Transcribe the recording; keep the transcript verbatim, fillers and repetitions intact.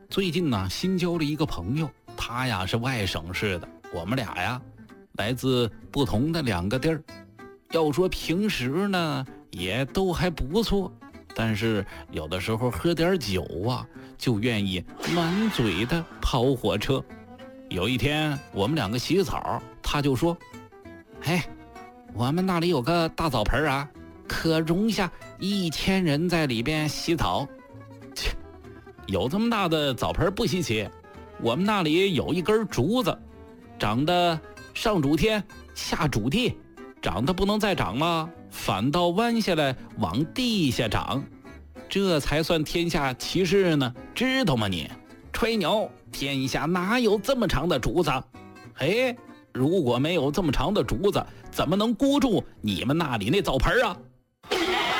最近呢，新交了一个朋友，他呀是外省市的，我们俩呀来自不同的两个地儿。要说平时呢，也都还不错，但是有的时候喝点酒啊，就愿意满嘴的跑火车。有一天我们两个洗澡，他就说：“哎，我们那里有个大澡盆啊，可容下一千人在里边洗澡。”切，有这么大的澡盆不稀奇，我们那里有一根竹子，长得上主天下主地，长得不能再长了，反倒弯下来往地下长，这才算天下奇事呢，知道吗你？吹牛，天下哪有这么长的竹子？嘿，如果没有这么长的竹子，怎么能箍住你们那里那澡盆啊？